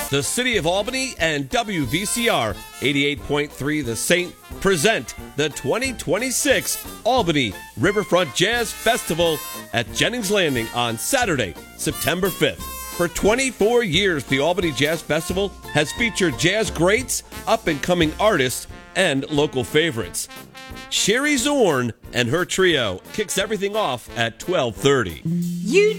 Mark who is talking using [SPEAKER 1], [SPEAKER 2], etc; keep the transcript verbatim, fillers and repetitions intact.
[SPEAKER 1] The City of Albany and W V C R eighty-eight point three The Saint present the twenty twenty-six Albany Riverfront Jazz Festival at Jennings Landing on Saturday, September fifth. For twenty-four years, the Albany Jazz Festival has featured jazz greats, up-and-coming artists, and local favorites. Sherry Zorn and her trio kicks everything off at twelve thirty.
[SPEAKER 2] You